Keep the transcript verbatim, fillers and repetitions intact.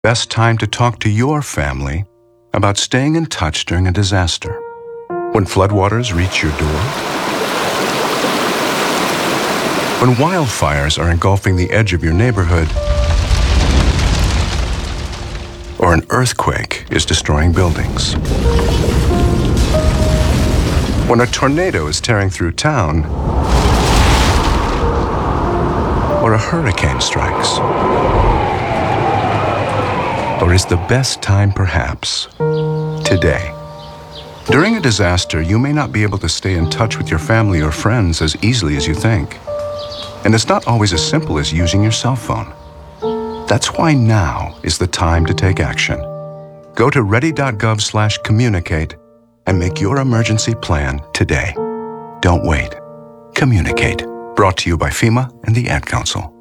Best time to talk to your family about staying in touch during a disaster. When floodwaters reach your door. When wildfires are engulfing the edge of your neighborhood. Or an earthquake is destroying buildings. When a tornado is tearing through town. Or a hurricane strikes. Or is the best time perhaps today? During a disaster, you may not be able to stay in touch with your family or friends as easily as you think. And it's not always as simple as using your cell phone. That's why now is the time to take action. Go to ready.gov slash communicate and make your emergency plan today. Don't wait. Communicate. Brought to you by FEMA and the Ad Council.